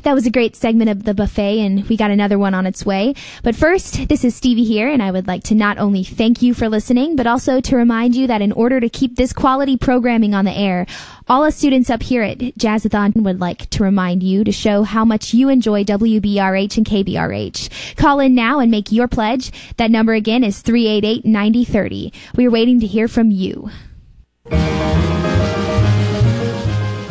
That was a great segment of the buffet, and we got another one on its way. But first, this is Stevie here, and I would like to not only thank you for listening, but also to remind you that in order to keep this quality programming on the air, all us students up here at Jazzathon would like to remind you to show how much you enjoy WBRH and KBRH. Call in now and make your pledge. That number again is 388-9030. We are waiting to hear from you.